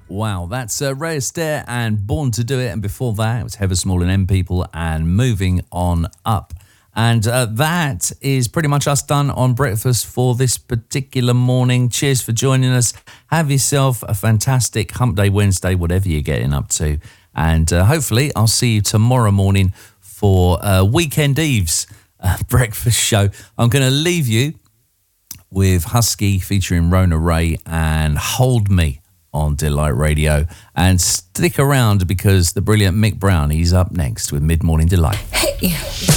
Wow, that's Ray Astaire and Born to Do It. And before that, it was Heather Small and M People and Moving On Up. And that is pretty much us done on breakfast for this particular morning. Cheers for joining us. Have yourself a fantastic Hump Day Wednesday, whatever you're getting up to. And hopefully I'll see you tomorrow morning for Weekend Eve's breakfast show. I'm going to leave you with Husky featuring Rona Ray and Hold Me on Delight Radio. And stick around because the brilliant Mick Brown, he's up next with Mid Morning Delight. Hey.